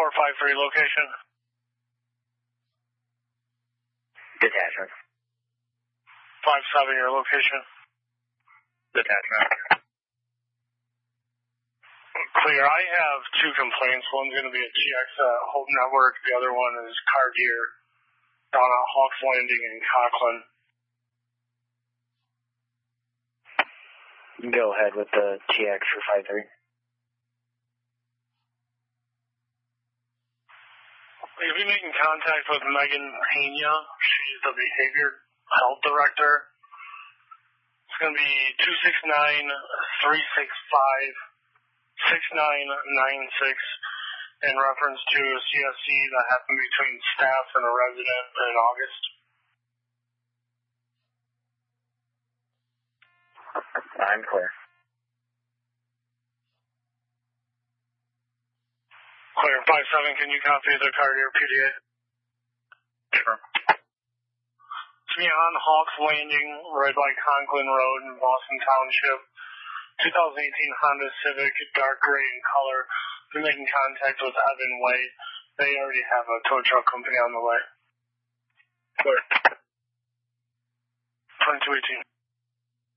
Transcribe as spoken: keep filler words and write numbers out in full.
four five three location. Detachment. five seven, your location. Detachment. Clear. I have two complaints. One's going to be a T X at Hope Network. The other one is car gear down at Hawks Landing in Conklin. Go ahead with the T X for five three. You'll be making contact with Megan Pena. She's the behavior health director. It's going to be two six nine, three six five, six nine nine six in reference to a C S C that happened between staff and a resident in August. I'm clear. Clear. five seven, can you copy the car gear P D A? Sure. It's me on Hawks Landing, right by Conklin Road in Boston Township. twenty eighteen Honda Civic, dark gray in color. We're making contact with Evan Way. They already have a tow truck company on the way. Clear. twenty-two eighteen.